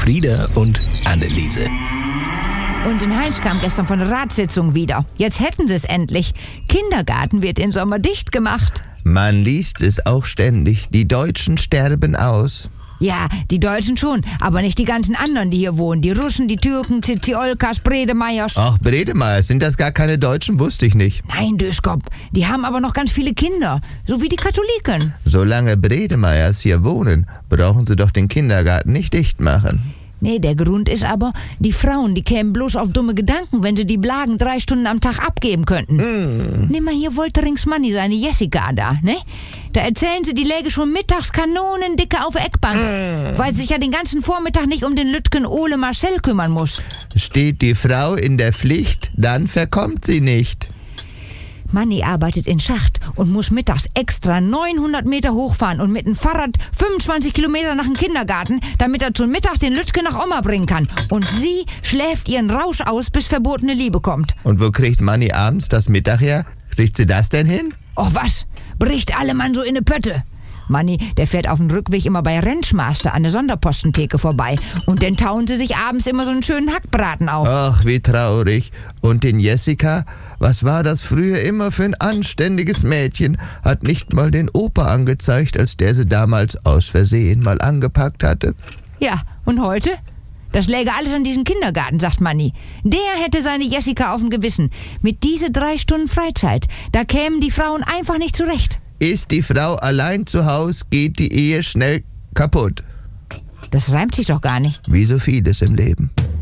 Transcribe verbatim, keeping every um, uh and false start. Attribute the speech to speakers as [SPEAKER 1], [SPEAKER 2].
[SPEAKER 1] Frieda und Anneliese.
[SPEAKER 2] Und in Heinz kam gestern von der Ratssitzung wieder. Jetzt hätten sie es endlich. Kindergarten wird im Sommer dicht gemacht.
[SPEAKER 3] Man liest es auch ständig. Die Deutschen sterben aus.
[SPEAKER 2] Ja, die Deutschen schon, aber nicht die ganzen anderen, die hier wohnen. Die Russen, die Türken, Ziziolkas, Bredemeyers.
[SPEAKER 3] Ach, Bredemeyers, sind das gar keine Deutschen? Wusste ich nicht.
[SPEAKER 2] Nein, Döschkopf, die haben aber noch ganz viele Kinder, so wie die Katholiken.
[SPEAKER 3] Solange Bredemeyers hier wohnen, brauchen sie doch den Kindergarten nicht dicht machen.
[SPEAKER 2] Nee, der Grund ist aber, die Frauen, die kämen bloß auf dumme Gedanken, wenn sie die Blagen drei Stunden am Tag abgeben könnten.
[SPEAKER 3] Mm.
[SPEAKER 2] Nimm mal hier Wolterings Manni, seine Jessica da, ne? Da erzählen sie, die läge schon mittags kanonendicke auf der Eckbank, mm. weil sie sich ja den ganzen Vormittag nicht um den Lütgen Ole Marcel kümmern muss.
[SPEAKER 3] Steht die Frau in der Pflicht, dann verkommt sie nicht.
[SPEAKER 2] Manni arbeitet in Schacht und muss mittags extra neunhundert Meter hochfahren und mit dem Fahrrad fünfundzwanzig Kilometer nach dem Kindergarten, damit er zum Mittag den Lütke nach Oma bringen kann. Und sie schläft ihren Rausch aus, bis verbotene Liebe kommt.
[SPEAKER 3] Und wo kriegt Manni abends das Mittag her? Kriegt sie das denn hin?
[SPEAKER 2] Och was, bricht alle Mann so in ne Pötte. Manni, der fährt auf dem Rückweg immer bei Rentschmaster an der Sonderpostentheke vorbei. Und dann tauen sie sich abends immer so einen schönen Hackbraten auf.
[SPEAKER 3] Ach, wie traurig. Und den Jessica, was war das früher immer für ein anständiges Mädchen? Hat nicht mal den Opa angezeigt, als der sie damals aus Versehen mal angepackt hatte.
[SPEAKER 2] Ja, und heute? Das läge alles an diesem Kindergarten, sagt Manni. Der hätte seine Jessica auf dem Gewissen. Mit diese drei Stunden Freizeit, da kämen die Frauen einfach nicht zurecht.
[SPEAKER 3] Ist die Frau allein zu Hause, geht die Ehe schnell kaputt.
[SPEAKER 2] Das reimt sich doch gar nicht.
[SPEAKER 3] Wie so vieles im Leben.